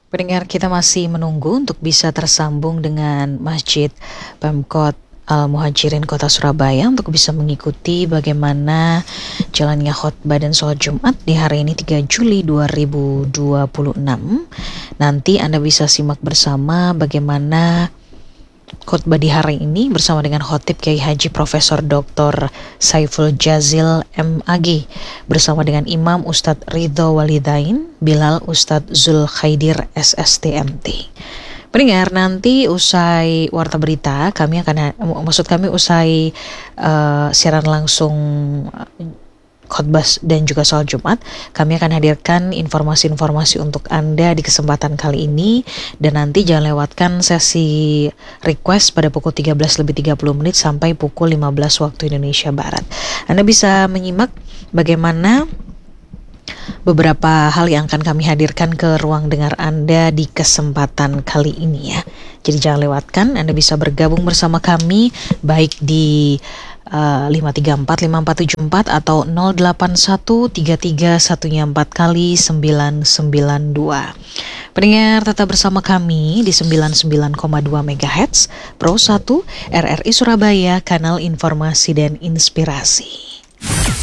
Pendengar, kita masih menunggu untuk bisa tersambung dengan Masjid Pemkot Al-Muhajirin Kota Surabaya untuk bisa mengikuti bagaimana jalannya khotbah dan sholat Jumat di hari ini 3 Juli 2026. Nanti Anda bisa simak bersama bagaimana khotbah di hari ini bersama dengan Khotib Kiai Haji Profesor Dr. Saiful Jazil MAG bersama dengan Imam Ustadz Ridho Walidain Bilal Ustadz Zul Khaidir SSTMT. Pendengar, nanti usai warta berita usai siaran langsung khotbah dan juga sholat Jumat, kami akan hadirkan informasi-informasi untuk Anda di kesempatan kali ini. Dan nanti jangan lewatkan sesi request pada pukul 13:30 sampai pukul 15 waktu Indonesia Barat. Anda bisa menyimak bagaimana beberapa hal yang akan kami hadirkan ke ruang dengar Anda di kesempatan kali ini ya. Jadi jangan lewatkan, Anda bisa bergabung bersama kami baik di 5345474 atau 08133104 kali 992. Pendengar, tetap bersama kami di 99,2 MHz Pro 1 RRI Surabaya, kanal informasi dan inspirasi.